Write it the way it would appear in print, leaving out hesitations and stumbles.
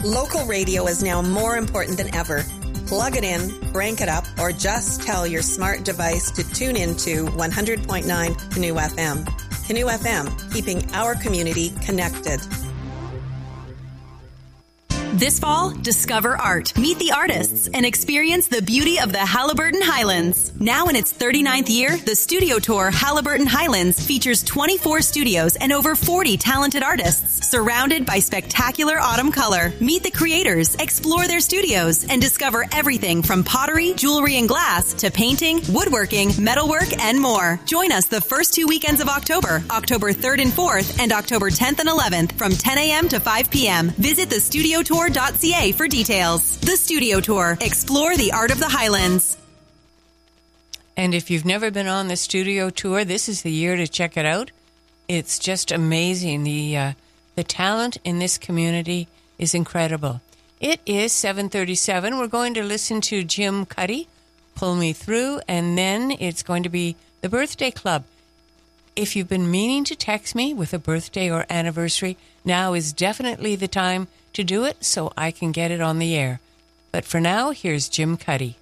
Local radio is now more important than ever. Plug it in, crank it up, or just tell your smart device to tune into 100.9 Canoe FM. Canoe FM, keeping our community connected. This fall, discover art, meet the artists, and experience the beauty of the Haliburton Highlands. Now in its 39th year, the studio tour Haliburton Highlands features 24 studios and over 40 talented artists, surrounded by spectacular autumn color. Meet the creators, explore their studios, and discover everything from pottery, jewelry and glass, to painting, woodworking, metalwork, and more. Join us the first 2 weekends of October, October 3rd and 4th, and October 10th and 11th from 10 a.m. to 5 p.m. Visit the studio tour .ca for details. The Studio Tour. Explore the art of the Highlands. And if you've never been on the Studio Tour, this is the year to check it out. It's just amazing. The talent in this community is incredible. It is 7:37. We're going to listen to Jim Cuddy, Pull Me Through, and then it's going to be the Birthday Club. If you've been meaning to text me with a birthday or anniversary, now is definitely the time to do it so I can get it on the air. But for now, here's Jim Cuddy.